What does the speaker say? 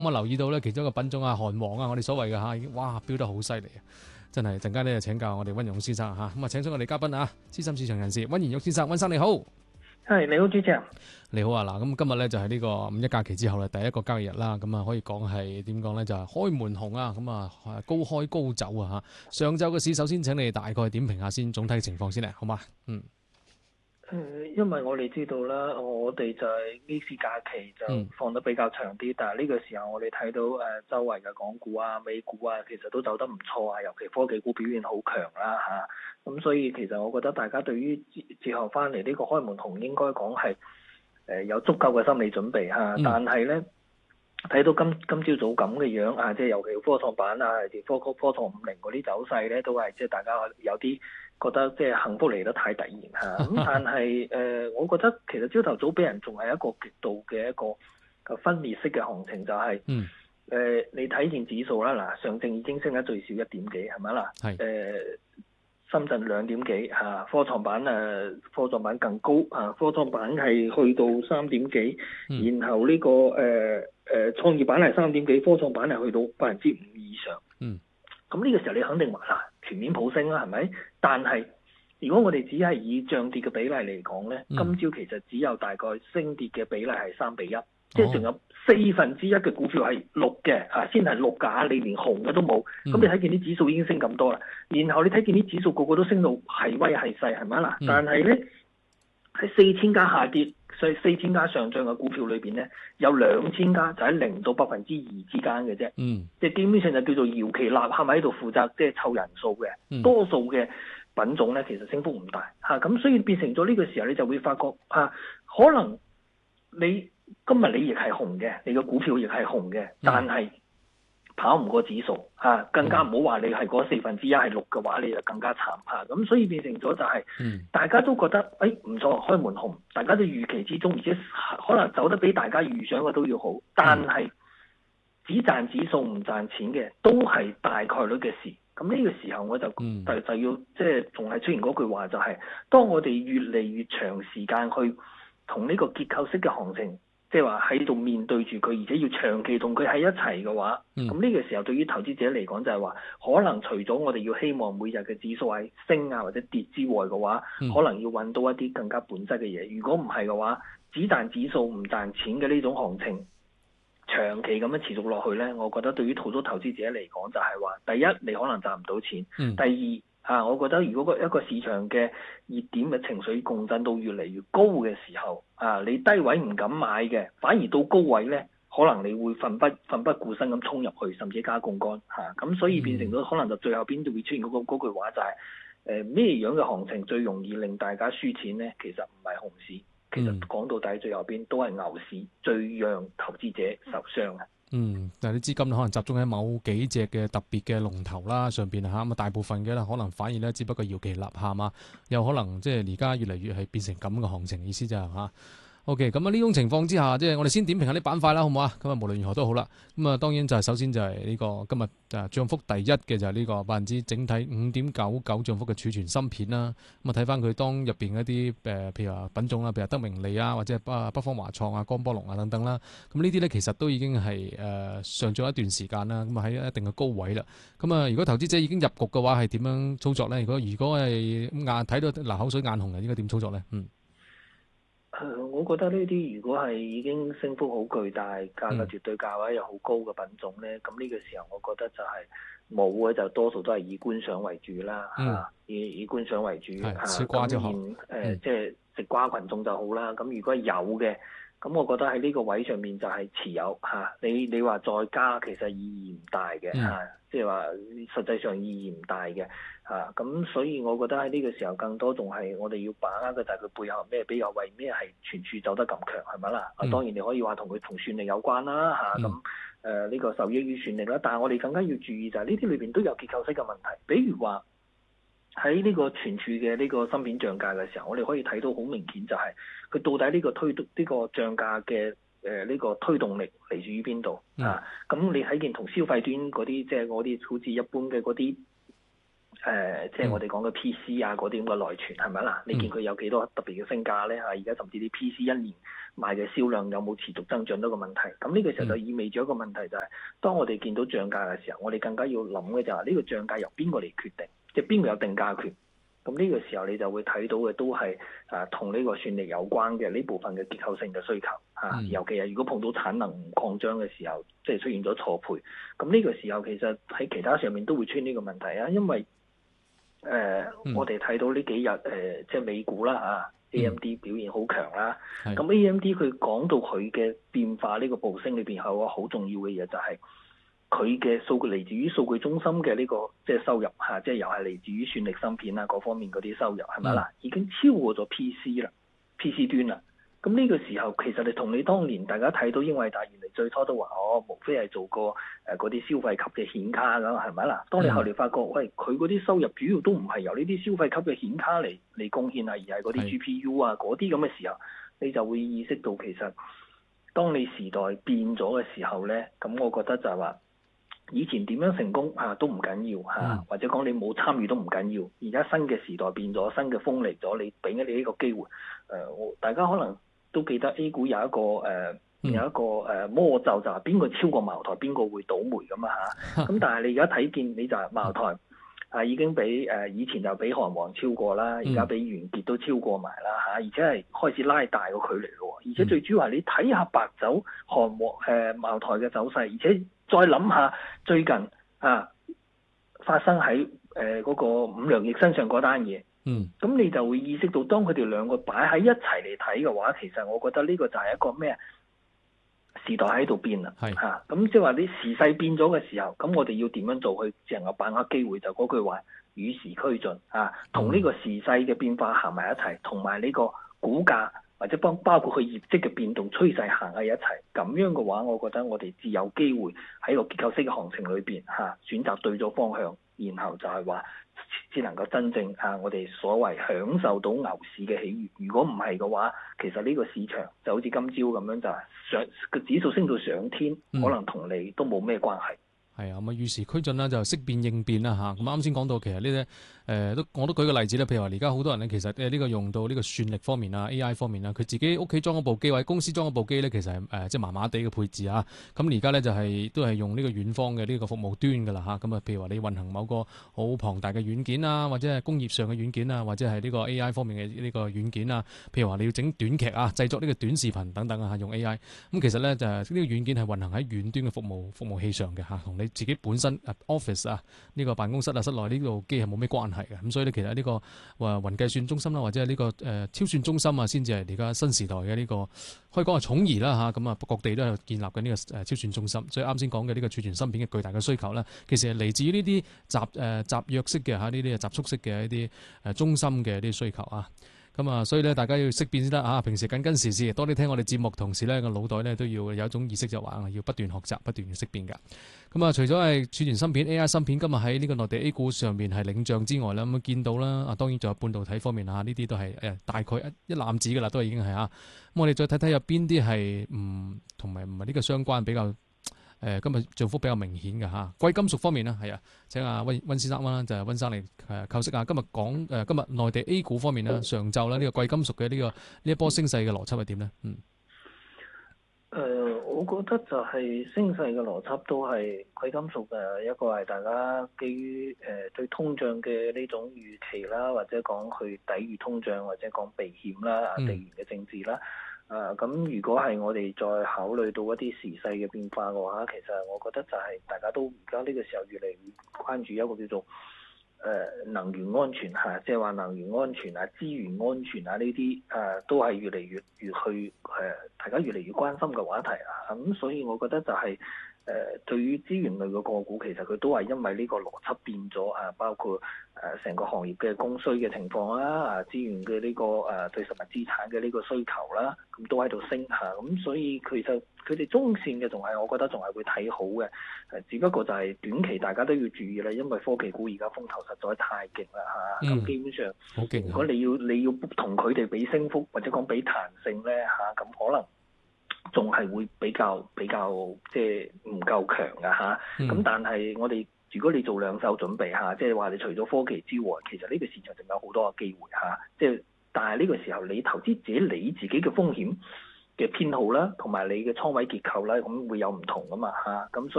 咁我留意到咧，其中一個品種啊，韓黃啊，我哋所謂嘅嚇，已經哇飆得好犀利啊！真係陣間咧就請教我哋溫仁旭先生嚇，咁啊請出我哋嘉賓啊，資深市場人士溫仁旭先生，溫生你好。 係，你好，主持人。 你好啊，嗱，咁今日咧就係呢個五一假期之後咧第一個交易日啦，咁啊可以講係點講咧，就係開門紅啊，咁啊高開高走啊嚇。上晝嘅市首先請你大概點評下先總體嘅情況先咧，好嘛？ 因為我哋知道啦，我哋就係呢次假期就放得比較長啲，但係呢個時候我哋睇到周圍嘅港股啊、美股啊，其實都走得唔錯啊，尤其科技股表現好強啦嚇。咁所以其實我覺得大家對於之後翻嚟呢個開門紅應該講係有足夠嘅心理準備嚇。但係咧睇到今朝早咁嘅樣啊，即係尤其科創板啊、科創50嗰啲走勢咧，都係即係大家有啲覺得即係幸福嚟得太突然嚇，咁但係我覺得其實朝頭早俾人仲係一個極度嘅一個分裂式嘅行情，就係你睇見指數啦，嗱上證已經升咗最少1點幾係咪啦？深圳2點幾嚇，科創板更高啊，科創板係去到3點幾，然後呢個創業板係3點幾，科創板係去到5%以上。咁呢個時候你肯定話啦，全面普升啦，係咪？但係如果我哋只係以漲跌嘅比例嚟講咧，今朝其實只有大概升跌嘅比例係3:1，即係仲有1/4嘅股票係綠嘅嚇，先係綠㗎，你連紅嘅都冇。咁你睇見啲指數已經升咁多啦，然後你睇見啲指數個個都升到係威係勢，係咪啦？但係咧喺4000家下跌，所以4000家上漲嘅股票裏邊咧，有2000家就喺0到2%之間嘅啫。即係基本上就叫做搖旗吶喊喺度負責即係湊人數嘅，多數嘅品種咧其實升幅唔大嚇，咁所以變成咗呢個時候你就會發覺嚇，可能你今日你亦係紅嘅，你嘅股票亦係紅嘅，但係跑唔過指數嚇，更加唔好話你係嗰1/4係綠嘅話，你就更加慘嚇。咁所以變成咗就係大家都覺得唔錯，開門紅，大家都預期之中，而且可能走得比大家預想嘅都要好，但係只賺指數唔賺錢嘅都係大概率嘅事。咁呢個時候我就要即係仲係出現嗰句話，就係當我哋越嚟越長時間去同呢個結構式嘅行情，即係話喺度面對住佢，而且要長期同佢喺一齊嘅話，咁呢個時候對於投資者嚟講就係話，可能除咗我哋要希望每日嘅指數係升啊或者跌之外嘅話，可能要揾到一啲更加本質嘅嘢。如果唔係嘅話，只賺指數唔賺錢嘅呢種行情，長期咁樣持續落去呢，我覺得對於好多投資者嚟講就係話，第一你可能賺唔到錢，第二我覺得如果一個市場嘅熱點嘅情緒共振到越嚟越高嘅時候，你低位唔敢買嘅，反而到高位呢，可能你會奮不顧身咁衝入去，甚至加槓桿嚇，咁所以變成咗可能就最後邊就會出現嗰句話就係咩樣嘅行情最容易令大家輸錢呢？其實唔係熊市。其實講到底，最後邊都係牛市，最讓投資者受傷嘅。 但係啲資金可能集中喺某幾隻嘅特別嘅龍頭啦上邊嚇，咁啊大部分嘅咧可能反而咧只不過搖旗吶喊啊，有可能即係而家越嚟越係變成咁嘅行情，意思就係嚇。OK，咁啊呢種情況之下，即係我哋先點評下啲板塊啦，好唔好啊？咁啊無論如何都好啦。咁啊當然就係首先就係呢個今日漲幅第一嘅就係呢個整體5.99%漲幅嘅儲存芯片啦。咁啊睇翻佢當入邊一啲譬如話品種啦，譬如德明利啊，或者係北方華創啊、江波龍啊等等啦。咁呢啲咧其實都已經係上咗一段時間啦。咁啊喺一定嘅高位啦。咁啊如果投資者已經入局嘅話，係點樣操作咧？如果係睇到嗱口水眼紅嘅，應該點操作咧？ 我覺得呢啲如果係已經升幅好巨大、價格絕對價位又好高嘅品種咧，咁呢個時候我覺得就係冇嘅就多數都係以觀賞為主啦，以觀賞為主嚇。咁即係食瓜群眾就好啦。咁如果有嘅，咁我覺得喺呢個位上面就係持有嚇。你話再加其實意義唔大嘅嚇，即係話實際上意義唔大嘅。咁所以我覺得喺呢個時候更多仲係我哋要把握嘅就係佢背後咩比較為咩係全柱走得咁強係咪啦？當然你可以話同佢同算力有關啦嚇，咁呢個受益於算力啦。但係我哋更加要注意就係呢啲裏邊都有結構式嘅問題，比如話喺呢個全柱嘅呢個芯片漲價嘅時候，我哋可以睇到好明顯就係佢到底呢個漲價嘅呢個推動力嚟自於邊度啊？咁你睇見同消費端嗰啲即係嗰啲好似一般嘅嗰啲即係我哋講嘅 PC 啊嗰啲咁嘅內存係咪啦？你見佢有幾多特別嘅升價咧嚇？而家甚至啲 PC 一年賣嘅銷量有冇持續增長都個問題。咁呢個時候就意味住一個問題就係，當我哋見到漲價嘅時候，我哋更加要諗嘅就係呢個漲價由邊個嚟決定，即係邊個有定價權。咁呢個時候你就會睇到嘅都係同呢個算力有關嘅呢部分嘅結構性嘅需求嚇，尤其係如果碰到產能唔擴張嘅時候，即係出現咗錯配，咁呢個時候其實喺其他上面都會出現呢個問題啊，因為我哋睇到呢幾日即係美股啦嚇，AMD 表現好強啦，咁 AMD 佢講到佢嘅變化呢個暴升裏邊有個好重要嘅嘢就係、佢嘅數據嚟自於數據中心嘅呢個即係收入嚇，即係又係嚟自於算力芯片啊各方面嗰啲收入係咪啦？已經超過咗 PC 啦，PC 端啦。咁呢個時候其實你同你當年大家睇到英偉達原嚟最初都話無非係做過嗰啲消費級嘅顯卡咁係咪啦？當你後嚟發覺喂佢嗰啲收入主要都唔係由呢啲消費級嘅顯卡嚟貢獻啊，而係嗰啲 GPU 啊嗰啲咁嘅時候，你就會意識到其實當你時代變咗嘅時候咧，咁我覺得就係話。以前點樣成功都唔緊要嚇，或者講你冇參與都唔緊要。而家新嘅時代變咗，新嘅風嚟咗，你俾咗你呢個機會。大家可能都記得 A 股有一個魔咒，就係邊個超過茅台，邊個會倒霉咁啊嚇。咁但係你而家睇見你就係茅台已經俾以前就俾韓王超過啦，而家俾元傑都超過埋啦嚇，而且係開始拉大個距離咯。而且最主要係你睇下白酒韓王茅台嘅走勢，而且再諗下最近發生喺嗰個伍良奕身上嗰單嘢，咁你就會意識到，當佢哋兩個擺喺一齊嚟睇嘅話，其實我覺得呢個就係一個咩時代喺度變啦，咁即係話啲時勢變咗嘅時候，咁我哋要點樣做去只能夠把握機會？就嗰句話與時俱進同呢個時勢嘅變化行埋一齊，同埋呢個股價。或者包括佢業績嘅變動趨勢行喺一齊，咁樣嘅話，我覺得我哋只有機會喺個結構式嘅行情裏邊選擇對咗方向，然後就係話只能夠真正我哋所謂享受到牛市嘅喜悅。如果唔係嘅話，其實呢個市場就好似今朝咁樣，就係上個指數升到上天，可能同你都冇咩關係。 係啊，咁與時俱進啦，就識變應變啦嚇。咁啱先講到其實呢啲我都舉個例子啦，譬如話而家好多人咧，其實呢個用到呢個算力方面啊、AI 方面啊，佢自己屋企裝嗰部機或者公司裝嗰部機咧，其實係即係麻麻地嘅配置啊。咁而家咧就係都係用呢個遠方嘅呢個服務端㗎啦嚇。咁啊，譬如話你運行某個好龐大嘅軟件啊，或者係工業上嘅軟件啊，或者係呢個 AI 方面嘅呢個軟件啊，譬如話你要整短劇啊、製作呢個短視頻等等啊，用 AI。咁其實咧就係呢個軟件係運行喺遠端嘅服務器上嘅嚇，同你自己本身 office 呢個辦公室室內呢部機係冇咩關係嘅。咁所以咧其實呢個雲計算中心啦，或者係呢個超算中心啊，先至係而家新時代嘅呢個可以講係寵兒啦嚇。咁啊各地都係建立緊呢個超算中心。所以啱先講嘅呢個儲存芯片嘅巨大嘅需求咧，其實係嚟自於呢啲集約式嘅呢啲集束式嘅一啲中心嘅一啲需求啊。咁啊，所以咧，大家要識變先得啊！平時緊跟時事，多啲聽我哋節目，同時咧個腦袋咧都要有一種意識，就話要不斷學習，不斷要識變㗎。咁啊，除咗係儲存芯片、AI 芯片，今日喺呢個內地 A 股上面係領漲之外啦，咁見到啦，當然仲有半導體方面呢啲都係大概一攬子㗎啦，都已經係咁我哋再睇睇有邊啲係同埋唔係呢個相關比較。今日漲幅比較明顯嘅嚇，貴金屬方面啦，係啊，請阿溫先生啦，就係溫生嚟構析下今日講今日內地 A 股方面啦，上晝啦呢個貴金屬嘅呢一波升勢嘅邏輯係點咧？ 我覺得就係升勢嘅邏輯都係貴金屬嘅一個係大家基於對通脹嘅呢種預期啦，或者講去抵禦通脹，或者講避險啦、地緣嘅政治啦。咁如果係我哋再考慮到一啲時勢嘅變化嘅話，其實我覺得就係大家都而家呢個時候越嚟越關注一個叫做能源安全即係話能源安全資源安全呢啲都係越嚟越去大家越嚟越關心嘅話題咁所以我覺得就係對於資源類嘅個股，其實佢都係因為呢個邏輯變咗包括成個行業嘅供需嘅情況啦，資源嘅呢個對實物資產嘅呢個需求啦，咁都喺度升咁所以其實佢哋中線嘅仲係我覺得仲係會睇好嘅，只不過就係短期大家都要注意啦，因為科技股而家風頭實在太勁啦咁基本上好勁。如果你要同佢哋比升幅或者講比彈性咧咁可能仲係會比較即係唔夠強㗎咁但係我哋如果你做兩手準備嚇，即係話你除咗科技之外，其實呢個市場仲有好多嘅機會嚇，即係但係呢個時候你投資者你自己嘅風險嘅偏好啦，同埋你嘅倉位結構啦，咁會有唔同噶嘛嚇，咁所以